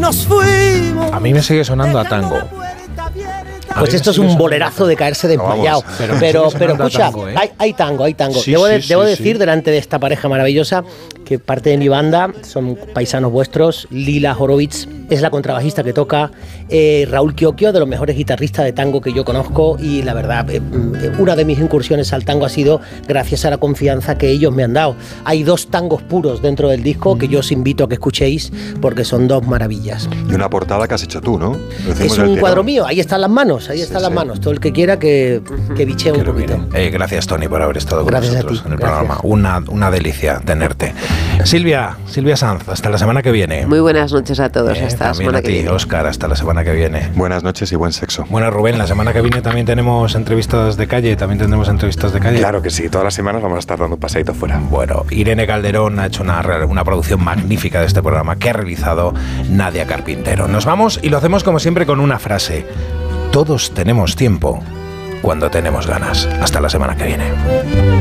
nos fuimos. A mí me sigue sonando a tango. Pues esto es un bolerazo de caerse desmayado. Pero escucha, tango, ¿eh? hay tango. Sí, Debo decir, delante de esta pareja maravillosa, que parte de mi banda son paisanos vuestros. Lila Horowitz es la contrabajista que toca. Raúl Chiocchio, de los mejores guitarristas de tango que yo conozco. Y la verdad, una de mis incursiones al tango ha sido gracias a la confianza que ellos me han dado. Hay 2 tangos puros dentro del disco que yo os invito a que escuchéis porque son 2 maravillas. Y una portada que has hecho tú, ¿no? Es un cuadro mío, ahí están las manos. Las manos, todo el que quiera que bichee un poquito. Gracias, Tony, por haber estado con nosotros en el gracias. programa. Una delicia tenerte. Silvia Sanz, hasta la semana que viene. Muy buenas noches a todos, hasta la semana a que ti, viene. Óscar, hasta la semana que viene. Buenas noches y buen sexo. Bueno, Rubén, la semana que viene también tenemos entrevistas de calle, Claro que sí, todas las semanas vamos a estar dando un paseíto fuera. Bueno, Irene Calderón ha hecho una producción magnífica de este programa que ha realizado Nadia Carpintero. Nos vamos y lo hacemos como siempre con una frase. Todos tenemos tiempo cuando tenemos ganas. Hasta la semana que viene.